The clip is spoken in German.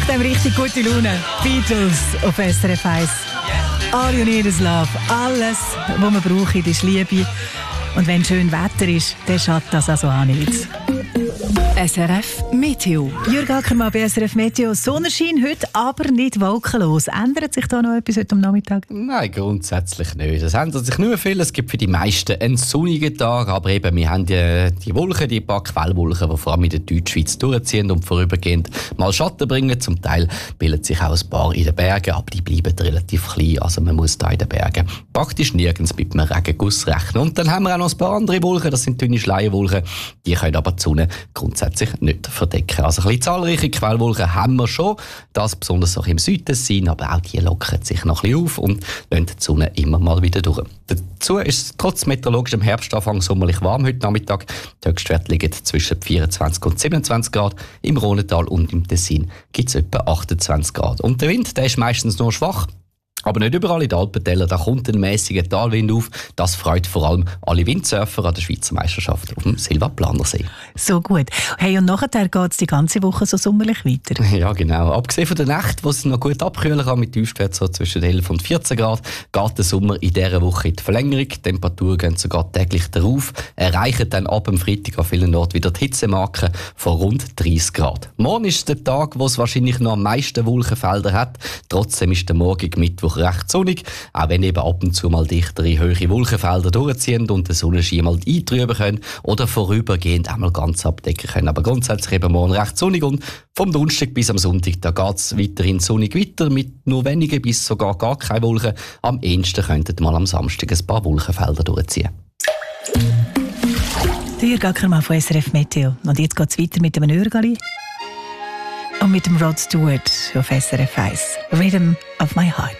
macht einem richtig gute Laune. Beatles auf SRF 1. All you need is love. Alles, was man braucht, ist Liebe. Und wenn schön Wetter ist, dann schadet das also auch nicht. SRF Meteo. Jürg Ackermann bei SRF Meteo. Sonnenschein heute, aber nicht wolkenlos. Ändert sich da noch etwas heute am Nachmittag? Nein, grundsätzlich nicht. Es ändert sich nicht mehr viel. Es gibt für die meisten einen sonnigen Tag, aber eben, wir haben die Wolken, die paar Quellwolken, die vor allem in der Deutschschweiz durchziehen und vorübergehend mal Schatten bringen. Zum Teil bilden sich auch ein paar in den Bergen, aber die bleiben relativ klein. Also man muss da in den Bergen praktisch nirgends mit einem Regenguss rechnen. Und dann haben wir auch noch ein paar andere Wolken, das sind dünne Schleierwolken. Die können aber die Sonne grundsätzlich nicht verdecken. Also ein bisschen zahlreiche Quellwolken haben wir schon, das besonders auch im Südtessin, aber auch die lockern sich noch ein bisschen auf und lassen die Sonne immer mal wieder durch. Dazu ist es trotz meteorologischem Herbstanfang sommerlich warm heute Nachmittag. Die Höchstwerte liegen zwischen 24 und 27 Grad. Im Rhônetal und im Tessin gibt es etwa 28 Grad. Und der Wind, der ist meistens nur schwach. Aber nicht überall in den Alpentäler, da kommt ein mäßiger Talwind auf. Das freut vor allem alle Windsurfer an der Schweizer Meisterschaft auf dem Silvaplanersee. So gut. Hey, und nachher geht es die ganze Woche so sommerlich weiter? Ja, genau. Abgesehen von der Nacht, wo es noch gut abkühlen kann, mit Tiefstwert so zwischen 11 und 14 Grad, geht der Sommer in dieser Woche in die Verlängerung. Die Temperaturen gehen sogar täglich darauf, erreichen dann ab dem Freitag an vielen Orten wieder die Hitzemarke von rund 30 Grad. Morgen ist der Tag, wo es wahrscheinlich noch am meisten Wolkenfelder hat. Trotzdem ist der morgige Mittwoch recht sonnig, auch wenn eben ab und zu mal dichtere, hohe Wolkenfelder durchziehen und der Sonnenschein mal eintrüben können oder vorübergehend einmal ganz abdecken können. Aber grundsätzlich eben morgen recht sonnig und vom Donnerstag bis am Sonntag, da geht es weiterhin sonnig weiter mit nur wenigen bis sogar gar keine Wolken. Am ehesten könnten mal am Samstag ein paar Wolkenfelder durchziehen. Der Jürg Ackermann von SRF Meteo. Und jetzt geht es weiter mit dem Nürgali und mit dem Rod Stewart auf SRF 1. Rhythm of my heart.